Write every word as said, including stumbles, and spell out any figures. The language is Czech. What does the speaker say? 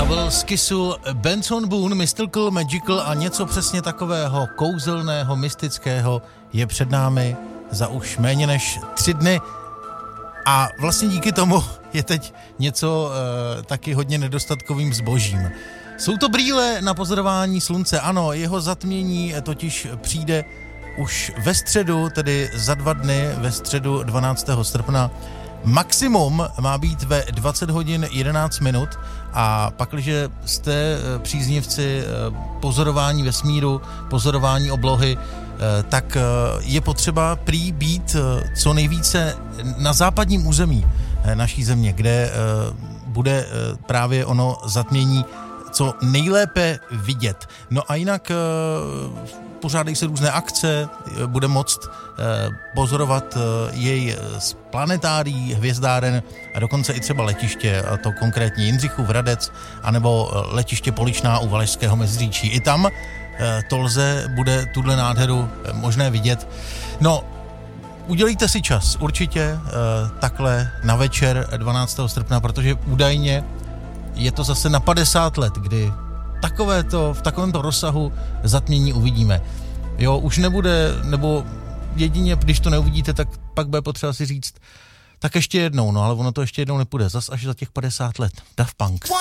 byl z Kissu Benson Boone, Mystical, Magical a něco přesně takového kouzelného, mystického je před námi za už méně než tři dny a vlastně díky tomu je teď něco e, taky hodně nedostatkovým zbožím. Jsou to brýle na pozorování slunce, ano, jeho zatmění totiž přijde už ve středu, tedy za dva dny, ve středu dvanáctého srpna. Maximum má být ve dvacet hodin jedenáct minut a pakliže jste příznivci pozorování vesmíru, pozorování oblohy, tak je potřeba prý být co nejvíce na západním území naší země, kde bude právě ono zatmění co nejlépe vidět. No a jinak pořádají se různé akce, bude moct pozorovat jej z planetárií, hvězdáren a dokonce i třeba letiště, a to konkrétně Jindřichův Hradec, anebo letiště Poličná u Valašského Meziříčí. I tam to lze, bude tuhle nádheru možné vidět. No, udělejte si čas určitě takhle na večer dvanáctého srpna, protože údajně je to zase na padesát let, kdy takovéto, v takovémto rozsahu zatmění uvidíme. Jo, už nebude, nebo jedině, když to neuvidíte, tak pak bude potřeba si říct, tak ještě jednou, no ale ono to ještě jednou nepůjde, zas až za těch padesát let. Daft Punk.